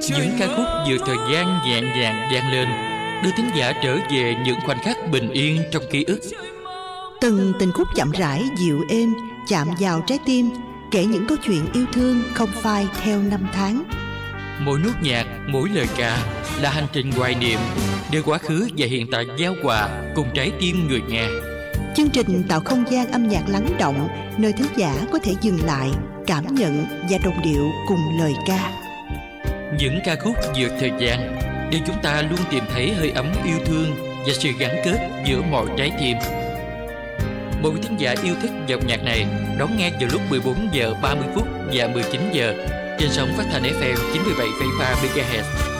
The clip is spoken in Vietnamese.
Những ca khúc vượt thời gian nhẹ nhàng vang lên, đưa thính giả trở về những khoảnh khắc bình yên trong ký ức. Từng tình khúc chậm rãi dịu êm chạm vào trái tim, kể những câu chuyện yêu thương không phai theo năm tháng. Mỗi nốt nhạc, mỗi lời ca là hành trình hoài niệm, đưa quá khứ và hiện tại giao hòa cùng trái tim người nghe. Chương trình tạo không gian âm nhạc lắng động, nơi thính giả có thể dừng lại, cảm nhận và đồng điệu cùng lời ca. Những ca khúc vượt thời gian để chúng ta luôn tìm thấy hơi ấm yêu thương và sự gắn kết giữa mọi trái tim. Mỗi thính giả yêu thích dòng nhạc này đón nghe vào lúc 14 giờ 30 phút và 19 giờ trên sóng phát thanh FM 97,3 MHz.